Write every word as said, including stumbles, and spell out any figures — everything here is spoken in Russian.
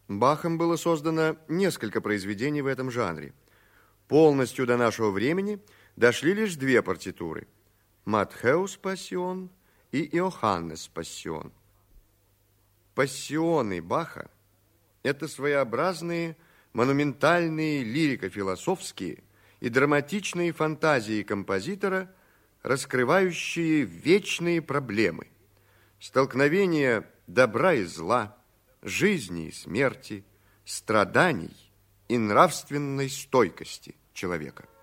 Бахом было создано несколько произведений в этом жанре. Полностью до нашего времени дошли лишь две партитуры – Матхеус Пассион и Иоханнес Пассион. Пассионы Баха – это своеобразные монументальные лирико-философские и драматичные фантазии композитора, раскрывающие вечные проблемы, столкновения добра и зла, жизни и смерти, страданий и нравственной стойкости человека.